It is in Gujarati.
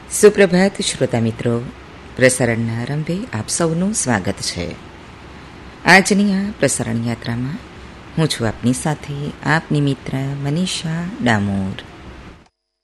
સુપ્રભાત શ્રોતા મિત્રો, પ્રસારણના આરંભે આપ સૌનું સ્વાગત છે. આજની આ પ્રસારણ યાત્રામાં હું છું આપની સાથે આપની મિત્ર મનીષા ડામોર.